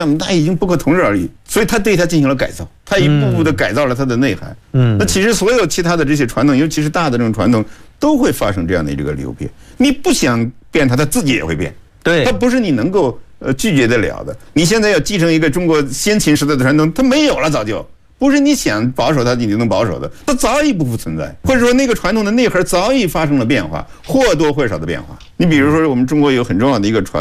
他已经不可同日而语，所以他对它进行了改造，他一步步的改造了它的内涵。那其实所有其他的这些传统，尤其是大的这种传统，都会发生这样的这个流变。你不想变它，它自己也会变。 对， 它不是你能够拒绝得了的。你现在要继承一个中国先秦时代的传统，它没有了，早就不是你想保守它你就能保守的，它早已不复存在，或者说那个传统的内核早已发生了变化，或多或少的变化。你比如说，我们中国有很重要的一个传